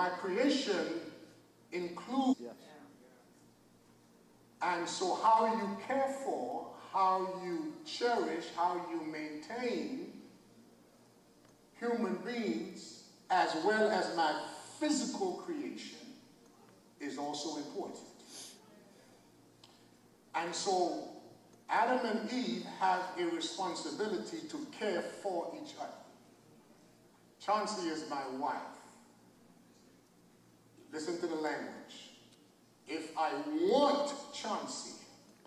my creation includes. Yes. And so how you care for, how you cherish, how you maintain human beings, as well as my physical creation, is also important. And so Adam and Eve have a responsibility to care for each other. Chauncey is my wife. Listen to the language. If I want Chauncey,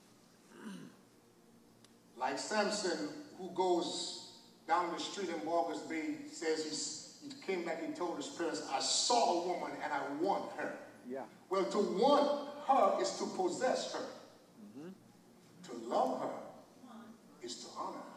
like Samson, who goes down the street in Morgan's Bay, says he came back and told his parents, I saw a woman and I want her. Yeah. Well, to want her is to possess her. Mm-hmm. To love her is to honor her.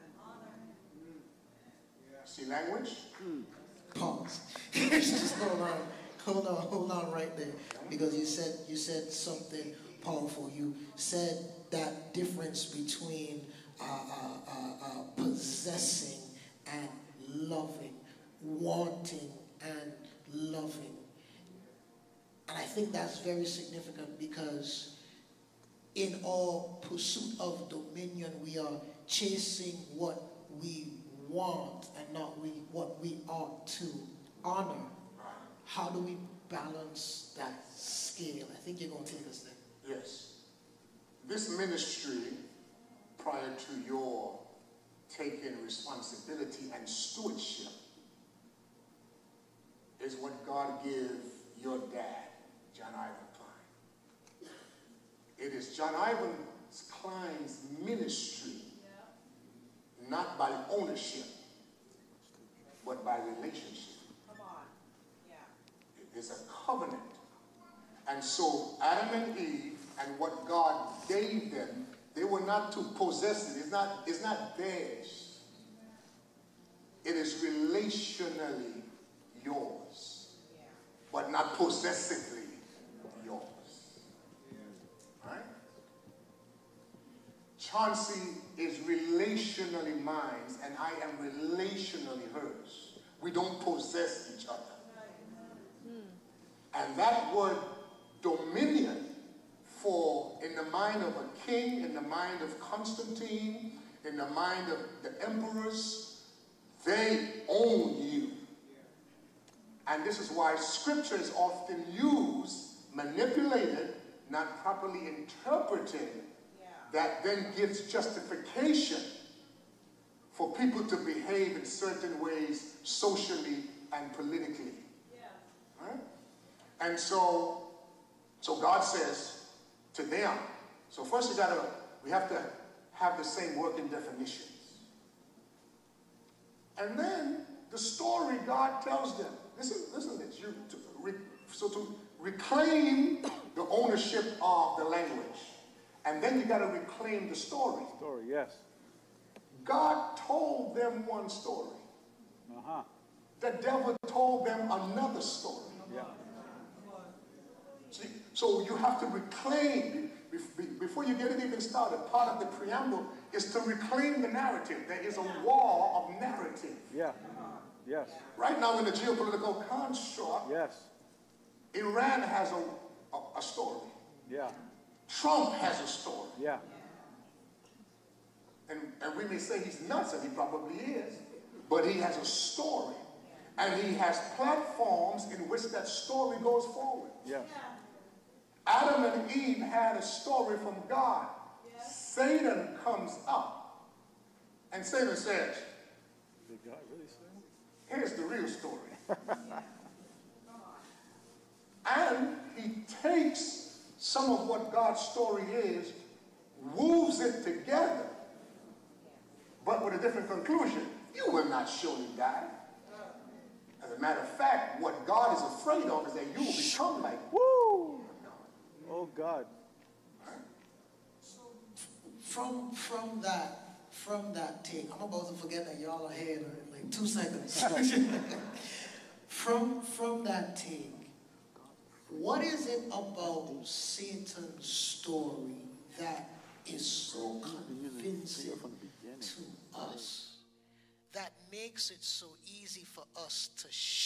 See language? Pause. Just hold on right there. Because you said something powerful. You said that difference between possessing and loving, wanting and loving. And I think that's very significant because in our pursuit of dominion, we are chasing what we want and not what we ought to honor. How do we balance that scale? I think you're going to take us there. Yes. This ministry, prior to your taking responsibility and stewardship, is what God gave your dad, John Ivan Klein. It is John Ivan Klein's ministry, not by ownership, but by relationship. Come on. Yeah. It is a covenant. And so Adam and Eve and what God gave them, they were not to possess it. It's not theirs. It is relationally yours, but not possessively yours. Right? Chauncey is relationally mine, and I am relationally hers. We don't possess each other. And that word dominion, for in the mind of a king, in the mind of Constantine, in the mind of the emperors, they own you. And this is why scripture is often used, manipulated, not properly interpreted, that then gives justification for people to behave in certain ways socially and politically. Right? And so God says to them, so first we have to have the same working definitions. And then the story God tells them, listen to this, to reclaim the ownership of the language. And then you got to reclaim the story. Story, yes. God told them one story. Uh-huh. The devil told them another story. Yeah. See, so you have to reclaim, before you get it even started, part of the preamble is to reclaim the narrative. There is a war of narrative. Yeah. Yes. Right now in the geopolitical construct, yes, Iran has a story. Yeah. Trump has a story. Yeah. And we may say he's nuts, and he probably is, but he has a story. And he has platforms in which that story goes forward. Yes. Adam and Eve had a story from God. Satan comes up, and Satan says, Did God really say? here's the real story. And he takes some of what God's story is, weaves it together, but with a different conclusion. You will not surely die. As a matter of fact, what God is afraid of is that you will become like Woo! Oh God. From that take, I'm about to forget that y'all are here in like 2 seconds. from that take, what is it about Satan's story that is so convincing to us, that makes it so easy for us to